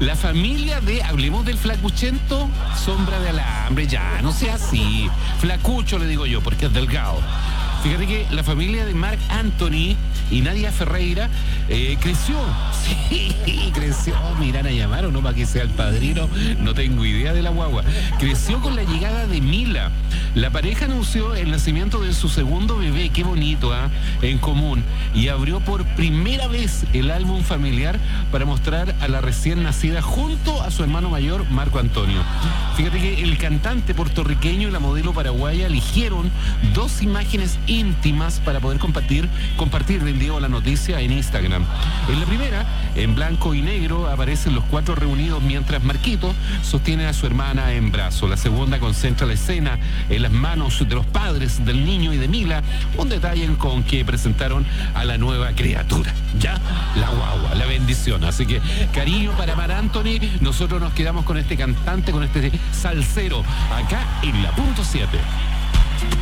La familia de, hablemos del flacuchento, sombra de alambre, ya, no sea así. Flacucho le digo yo, porque es delgado. Fíjate que la familia de Marc Anthony y Nadia Ferreira creció. Sí, creció. ¿Me irán a llamar o no para que sea el padrino? No tengo idea de la guagua. Creció con la llegada de Mila. La pareja anunció el nacimiento de su segundo bebé, qué bonito, en común, y abrió por primera vez el álbum familiar para mostrar a la recién nacida junto a su hermano mayor, Marco Antonio. Fíjate que el cantante puertorriqueño y la modelo paraguaya eligieron dos imágenes íntimas para poder compartir vendido la noticia en Instagram. En la primera, en blanco y negro, aparecen los cuatro reunidos mientras Marquito sostiene a su hermana en brazo. La segunda concentra la escena en las manos de los padres del niño y de Mila, un detalle con que presentaron a la nueva criatura. Ya, la guagua, la bendición. Así que cariño para Mar Anthony. Nosotros nos quedamos con este cantante, con este salsero, acá en la punto 7.